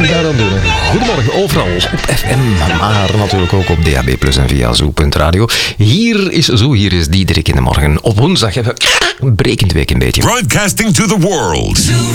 daaraan doen. Goedemorgen, overal op FM, maar natuurlijk ook op DAB+ en via Zoo.radio. Hier is Diederik in de morgen. Op woensdag hebben we een brekend week een beetje. Broadcasting to the world.